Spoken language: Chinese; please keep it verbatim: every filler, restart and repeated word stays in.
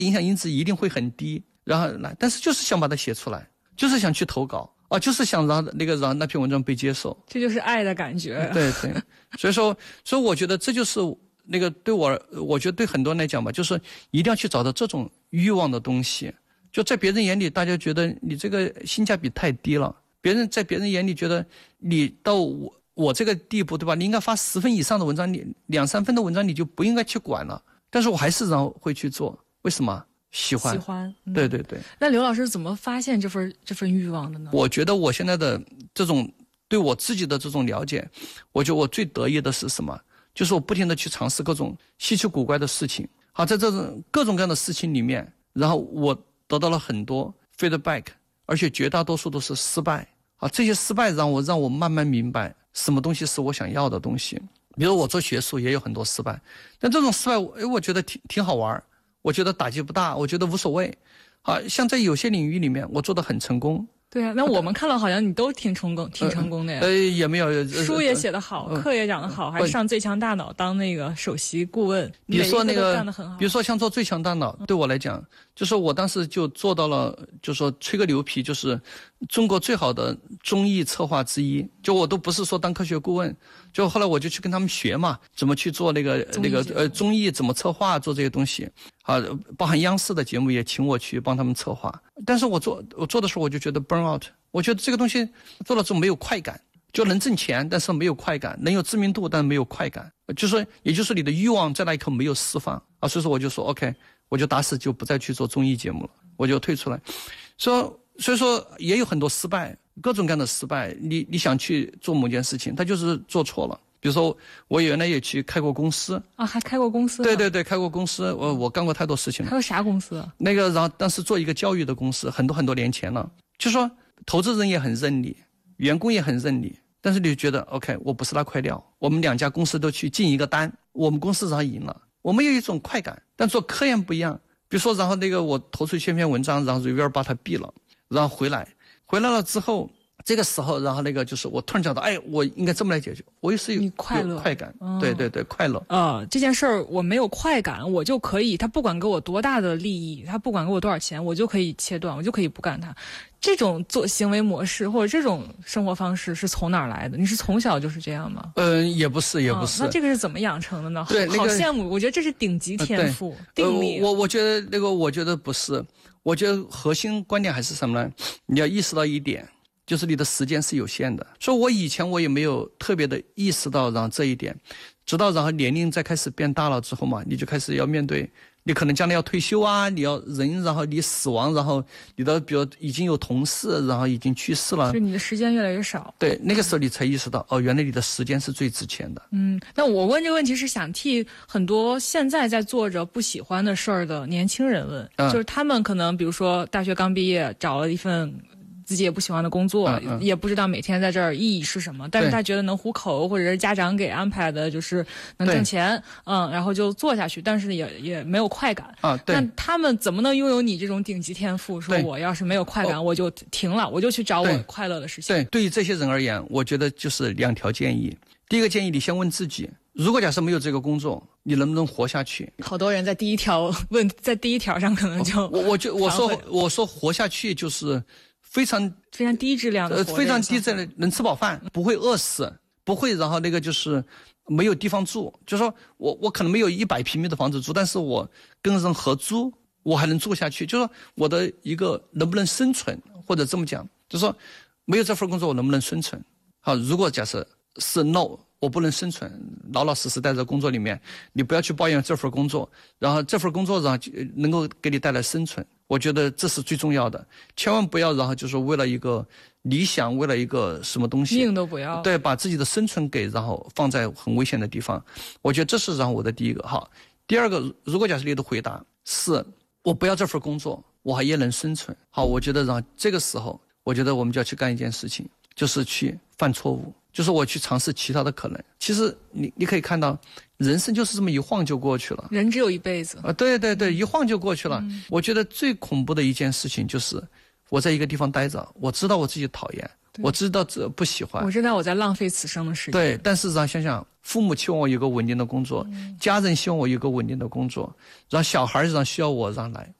影响因子一定会很低，然后来，但是就是想把它写出来，就是想去投稿啊，就是想让那个让那篇文章被接受， 这就是爱的感觉。 对对，所以说，所以我觉得这就是那个对我，我觉得对很多人来讲吧，就是一定要去找到这种欲望的东西。就在别人眼里，大家觉得你这个性价比太低了，别人在别人眼里觉得你到我我这个地步，对吧？你应该发十分以上的文章，你两三分的文章你就不应该去管了。但是我还是然后会去做，为什么？喜欢， 喜欢，嗯、 对对对。 那刘老师怎么发现这份这份欲望的呢？ 我觉得我现在的这种对我自己的这种了解，我觉得我最得意的是什么？就是我不停的去尝试各种稀奇古怪的事情。好，在这种各种各样的事情里面，然后我得到了很多 feedback， 而且绝大多数都是失败。好，这些失败让我让我慢慢明白什么东西是我想要的东西。比如我做学术也有很多失败，但这种失败，哎，我觉得挺挺好玩，我觉得打击不大，我觉得无所谓。好，像在有些领域里面，我做得很成功。 对啊，那我们看了好像你都挺成功，挺成功的呀。 呃，也没有，呃、 书也写得好，呃、课也讲得好，呃、还上最强大脑当那个首席顾问。 比如说那个， 干得很好。 比如说像做最强大脑，对我来讲，就是我当时就做到了，就说吹个牛皮，就是中国最好的综艺策划之一。就我都不是说当科学顾问，就后来我就去跟他们学嘛，怎么去做那个那个呃综艺，怎么策划，做这些东西。啊，包含央视的节目也请我去帮他们策划，但是我做我做的时候我就觉得 burn out， 我觉得这个东西做了之后没有快感，就能挣钱，但是没有快感，能有知名度，但没有快感，就是也就是你的欲望在那一刻没有释放啊，所以说我就说 OK， 我就打死就不再去做综艺节目了，我就退出来。说所以说也有很多失败，各种各样的失败，你你想去做某件事情，它就是做错了。比如说，我原来也去开过公司啊，还开过公司？ 对对对，开过公司，我我干过太多事情了。 还有啥公司？ 那个，然后当时做一个教育的公司，很多很多年前了。就说投资人也很认你，员工也很认你，但是你就觉得 OK， 我不是那块料。我们两家公司都去进一个单，我们公司然后赢了，我们有一种快感。但做科研不一样，比如说，然后那个我投出去一篇文章，然后 reviewer 把它毙了，然后回来，回来了之后。这个时候，然后那个就是我突然想到，哎，我应该这么来解决，我也是有快乐、 快感， 哦、 对对对，快乐。 呃，这件事儿我没有快感，我就可以，他不管给我多大的利益，他不管给我多少钱，我就可以切断，我就可以不干它。这种做行为模式或者这种生活方式是从哪儿来的？你是从小就是这样吗？ 嗯、呃，也不是，也不是。 哦、那这个是怎么养成的呢？ 对， 好羡慕，我觉得这是顶级天赋、 呃、 定力。 呃、我我觉得那个，我觉得不是，我觉得核心观点还是什么呢？你要意识到一点。就是你的时间是有限的，所以我以前我也没有特别的意识到然后这一点，直到然后年龄再开始变大了之后嘛，你就开始要面对，你可能将来要退休啊，你要人，然后你死亡，然后你的比如已经有同事，然后已经去世了， 就你的时间越来越少。 对，那个时候你才意识到，哦，原来你的时间是最值钱的。 嗯，那我问这个问题是想替很多现在在做着不喜欢的事儿的年轻人问，嗯、就是他们可能比如说大学刚毕业，找了一份。自己也不喜欢的工作、嗯嗯、也不知道每天在这儿意义是什么，但是他觉得能糊口，或者是家长给安排的就是能挣钱，嗯，然后就做下去，但是也也没有快感啊。对， 那他们怎么能拥有你这种顶级天赋？说我要是没有快感， 哦、 我就停了，我就去找我快乐的事情。 对，对于这些人而言，我觉得就是两条建议。第一个建议，你先问自己，如果假设没有这个工作，你能不能活下去？ 好多人在第一条问，在第一条上可能就我我就我说我说活下去就是非常非常低质量的， 呃，非常低质量，能吃饱饭，不会饿死，不会，然后那个就是没有地方住，就是说我我可能没有一百平米的房子住，但是我跟人合租，我还能住下去，就是说我的一个能不能生存，或者这么讲，就是说没有这份工作我能不能生存？好，如果假设是 no。我不能生存，老老实实在这工作里面，你不要去抱怨这份工作，然后这份工作然后能够给你带来生存，我觉得这是最重要的，千万不要然后就是为了一个理想，为了一个什么东西， 命都不要， 对，把自己的生存给然后放在很危险的地方，我觉得这是然后我的第一个。好，第二个，如果假设你的回答是我不要这份工作，我还也能生存，好，我觉得然后这个时候，我觉得我们就要去干一件事情，就是去犯错误。就是我去尝试其他的可能，其实你你可以看到，人生就是这么一晃就过去了。 人只有一辈子啊，对对对，一晃就过去了。 嗯、 我觉得最恐怖的一件事情就是，我在一个地方待着，我知道我自己讨厌， 我知道这不喜欢， 我知道我在浪费此生的时间。 对，但是咱想想，父母期望我有个稳定的工作，嗯、家人希望我有个稳定的工作，然后小孩儿让需要我让来，